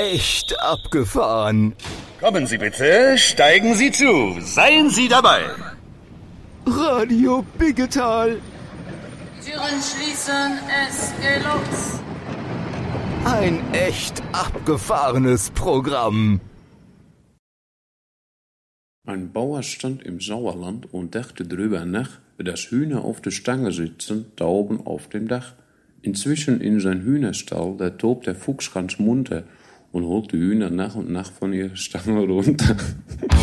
echt abgefahren. Kommen Sie bitte, steigen Sie zu, seien Sie dabei. Radio Biggetal. Türen schließen, es geht los. Ein echt abgefahrenes Programm. Ein Bauer stand im Sauerland und dachte drüber nach, dass Hühner auf der Stange sitzen, da oben auf dem Dach. Inzwischen in sein Hühnerstall, da tobt der Fuchs ganz munter und holt die Hühner nach und nach von ihrer Stange runter.